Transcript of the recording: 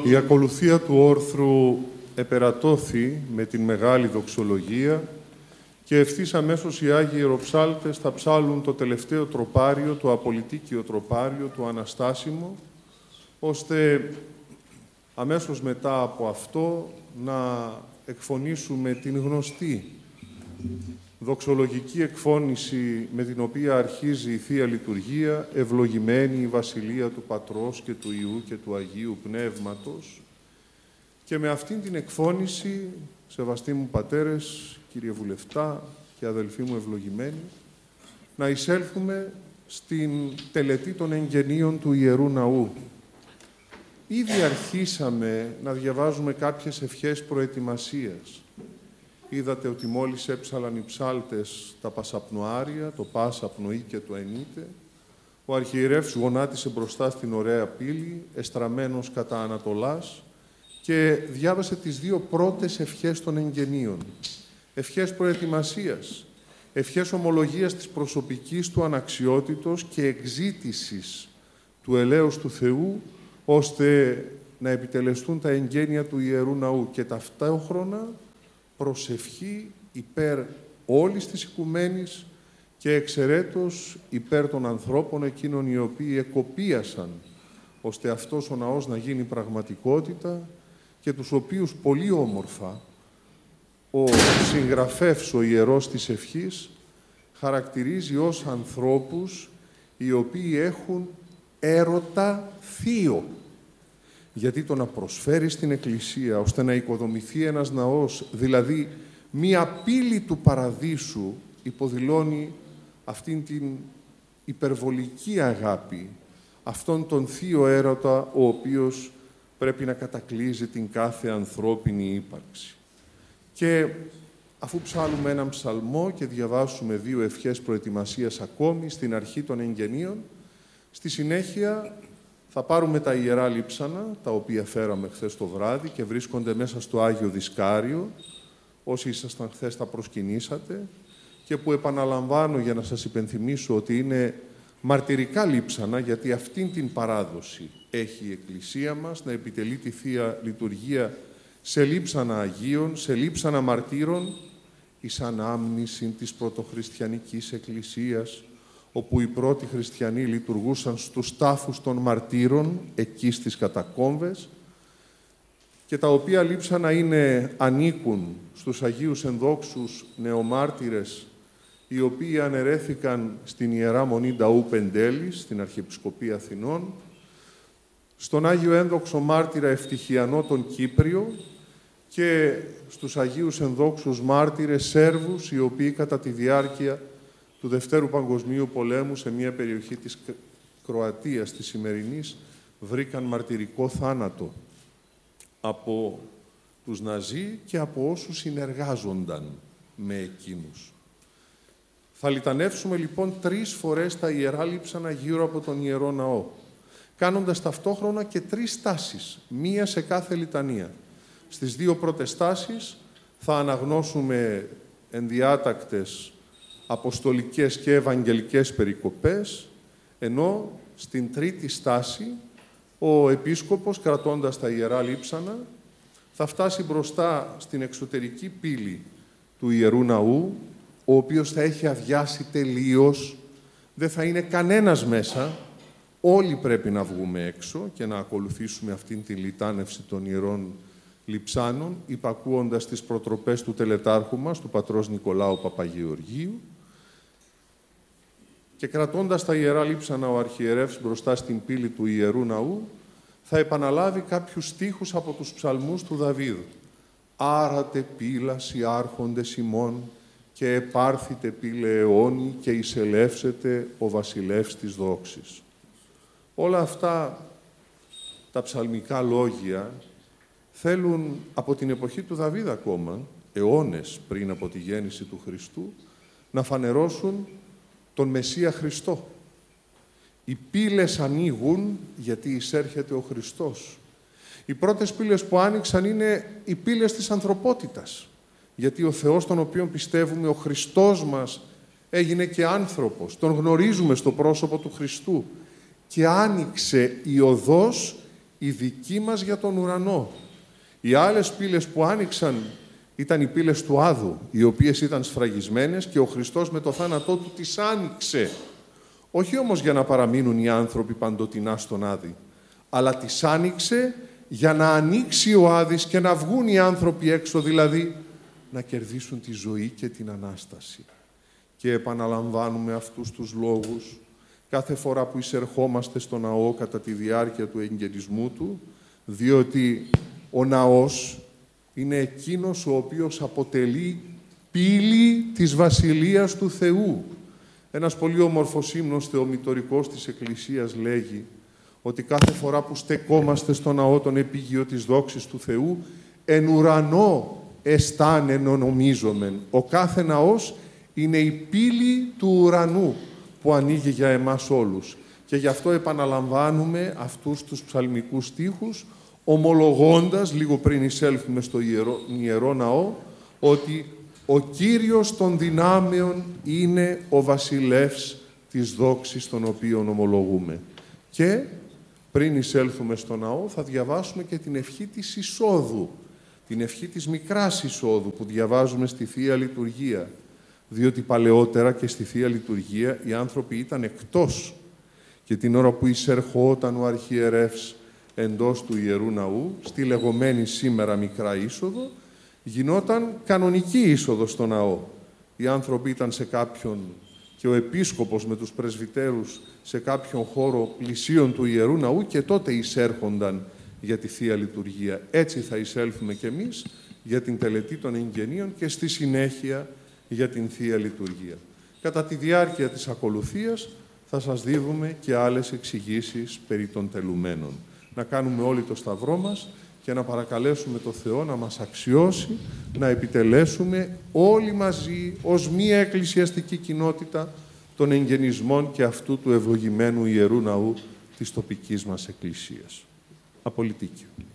Η ακολουθία του όρθρου επερατώθη με την μεγάλη δοξολογία και ευθύς αμέσως οι Άγιοι Ιεροψάλτες θα ψάλουν το τελευταίο τροπάριο, το απολυτίκιο τροπάριο, το Αναστάσιμο, ώστε αμέσως μετά από αυτό να εκφωνήσουμε την γνωστή δοξολογική εκφώνηση με την οποία αρχίζει η Θεία Λειτουργία, ευλογημένη η Βασιλεία του Πατρός και του Υιού και του Αγίου Πνεύματος. Και με αυτήν την εκφώνηση, σεβαστοί μου πατέρες, κύριε Βουλευτά και αδελφοί μου ευλογημένοι, να εισέλθουμε στην τελετή των εγγενείων του Ιερού Ναού. Ήδη αρχίσαμε να διαβάζουμε κάποιες ευχές προετοιμασίας. Είδατε ότι μόλις έψαλαν οι ψάλτες τα πασαπνοάρια, το πάσα πνοή και το ενίτε. Ο αρχιερεύς γονάτισε μπροστά στην ωραία πύλη, εστραμμένος κατά Ανατολάς, και διάβασε τις δύο πρώτες ευχές των εγγενείων. Ευχές προετοιμασίας, ευχές ομολογίας της προσωπικής του αναξιότητος και εξήτησης του ελέους του Θεού, ώστε να επιτελεστούν τα εγγένεια του Ιερού Ναού, και ταυτόχρονα προσευχή υπέρ όλης της οικουμένης και εξαιρέτως υπέρ των ανθρώπων εκείνων οι οποίοι εκοπίασαν ώστε αυτός ο ναός να γίνει πραγματικότητα και τους οποίους πολύ όμορφα ο συγγραφεύς, ο ιερός της ευχής, χαρακτηρίζει ως ανθρώπους οι οποίοι έχουν έρωτα θείο. Γιατί το να προσφέρει στην Εκκλησία ώστε να οικοδομηθεί ένας ναός, δηλαδή μία πύλη του παραδείσου, υποδηλώνει αυτήν την υπερβολική αγάπη, αυτόν τον θείο έρωτα, ο οποίος πρέπει να κατακλείζει την κάθε ανθρώπινη ύπαρξη. Και αφού ψάλουμε έναν ψαλμό και διαβάσουμε δύο ευχές προετοιμασίας ακόμη στην αρχή των εγγενείων, στη συνέχεια θα πάρουμε τα Ιερά Λείψανα, τα οποία φέραμε χθες το βράδυ και βρίσκονται μέσα στο Άγιο Δισκάριο. Όσοι ήσασταν χθες τα προσκυνήσατε, και που επαναλαμβάνω για να σας υπενθυμίσω ότι είναι μαρτυρικά λείψανα, γιατί αυτήν την παράδοση έχει η Εκκλησία μας, να επιτελεί τη Θεία Λειτουργία σε λείψανα Αγίων, σε λείψανα μαρτύρων, εις ανάμνηση της πρωτοχριστιανικής Εκκλησίας, όπου οι πρώτοι χριστιανοί λειτουργούσαν στους τάφους των μαρτύρων, εκεί στις κατακόμβες, και τα οποία λείψανα ανήκουν στους Αγίους Ενδόξους Νεομάρτυρες, οι οποίοι αναιρέθηκαν στην Ιερά Μονή Νταού Πεντέλης, στην Αρχιεπισκοπή Αθηνών, στον Άγιο Ένδοξο Μάρτυρα Ευτυχιανό τον Κύπριο και στους Αγίους Ενδόξους Μάρτυρες Σέρβους, οι οποίοι κατά τη διάρκεια του Δευτέρου Παγκοσμίου Πολέμου σε μια περιοχή της Κροατίας της σημερινής βρήκαν μαρτυρικό θάνατο από τους Ναζί και από όσους συνεργάζονταν με εκείνους. Θα λιτανεύσουμε λοιπόν 3 φορές τα Ιερά Λείψανα γύρω από τον Ιερό Ναό, κάνοντας ταυτόχρονα και 3 στάσεις, μία σε κάθε λιτανία. Στις 2 πρώτες στάσεις θα αναγνώσουμε ενδιάτακτες αποστολικές και ευαγγελικές περικοπές, ενώ στην 3η στάση ο Επίσκοπος, κρατώντας τα Ιερά Λείψανα, θα φτάσει μπροστά στην εξωτερική πύλη του Ιερού Ναού, ο οποίος θα έχει αδειάσει τελείως, δεν θα είναι κανένας μέσα, όλοι πρέπει να βγούμε έξω και να ακολουθήσουμε αυτήν τη λιτάνευση των Ιερών Λειψάνων, υπακούοντας τις προτροπές του τελετάρχου μας, του πατρός Νικολάου Παπαγεωργίου, και κρατώντας τα Ιερά Λείψανα ο αρχιερεύς μπροστά στην πύλη του Ιερού Ναού, θα επαναλάβει κάποιους στίχους από τους ψαλμούς του Δαβίδ. «Άρατε πύλας οι άρχοντες ημών και επάρθητε πύλε αιώνι και εισελεύσετε ο βασιλεύς της δόξης». Όλα αυτά τα ψαλμικά λόγια θέλουν από την εποχή του Δαβίδ ακόμα, αιώνες πριν από τη γέννηση του Χριστού, να φανερώσουν τον Μεσσία Χριστό. Οι πύλες ανοίγουν γιατί εισέρχεται ο Χριστός. Οι πρώτες πύλες που άνοιξαν είναι οι πύλες της ανθρωπότητας. Γιατί ο Θεός τον οποίον πιστεύουμε, ο Χριστός μας, έγινε και άνθρωπος. Τον γνωρίζουμε στο πρόσωπο του Χριστού. Και άνοιξε η οδός η δική μας για τον ουρανό. Οι άλλες πύλες που άνοιξαν ήταν οι πύλες του Άδου, οι οποίες ήταν σφραγισμένες και ο Χριστός με το θάνατό του τις άνοιξε. Όχι όμως για να παραμείνουν οι άνθρωποι παντοτινά στον Άδη, αλλά τις άνοιξε για να ανοίξει ο Άδης και να βγουν οι άνθρωποι έξω, δηλαδή να κερδίσουν τη ζωή και την Ανάσταση. Και επαναλαμβάνουμε αυτούς τους λόγους κάθε φορά που εισερχόμαστε στο ναό κατά τη διάρκεια του εγγενισμού του, διότι ο ναός είναι εκείνος ο οποίος αποτελεί πύλη της Βασιλείας του Θεού. Ένας πολύ όμορφος ύμνος θεομητορικός της Εκκλησίας λέγει ότι κάθε φορά που στεκόμαστε στο ναό τον επίγειο της δόξης του Θεού, εν ουρανό εστάνεν νομίζομεν. Ο κάθε ναός είναι η πύλη του ουρανού που ανοίγει για εμάς όλους. Και γι' αυτό επαναλαμβάνουμε αυτούς τους ψαλμικούς στίχους, ομολογώντας, λίγο πριν εισέλθουμε στο Ιερό Ναό, ότι ο Κύριος των δυνάμεων είναι ο βασιλεύς της δόξης τον οποίον ομολογούμε. Και πριν εισέλθουμε στο ναό θα διαβάσουμε και την ευχή της εισόδου, την ευχή της μικράς εισόδου που διαβάζουμε στη Θεία Λειτουργία. Διότι παλαιότερα και στη Θεία Λειτουργία οι άνθρωποι ήταν εκτός και την ώρα που εισερχόταν ο αρχιερεύς εντός του Ιερού Ναού, στη λεγόμενη σήμερα μικρά είσοδο, γινόταν κανονική είσοδο στο ναό. Οι άνθρωποι ήταν σε κάποιον, και ο επίσκοπος με τους πρεσβυτέρους σε κάποιον χώρο πλησίον του Ιερού Ναού και τότε εισέρχονταν για τη Θεία Λειτουργία. Έτσι θα εισέλθουμε κι εμείς για την τελετή των εγγενείων και στη συνέχεια για την Θεία Λειτουργία. Κατά τη διάρκεια της ακολουθίας θα σας δίδουμε και άλλες εξηγήσεις περί των τελουμένων. Να κάνουμε όλοι το σταυρό μας και να παρακαλέσουμε το Θεό να μας αξιώσει, να επιτελέσουμε όλοι μαζί, ως μία εκκλησιαστική κοινότητα, των εγγενισμών και αυτού του ευλογημένου Ιερού Ναού της τοπικής μας Εκκλησίας. Απολυτίκιο.